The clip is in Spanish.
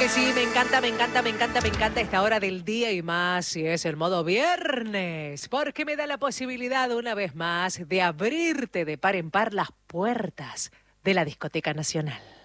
que sí, me encanta, me encanta, me encanta, me encanta esta hora del día y más si es el modo viernes, porque me da la posibilidad una vez más de abrirte de par en par las puertas de la Discoteca Nacional.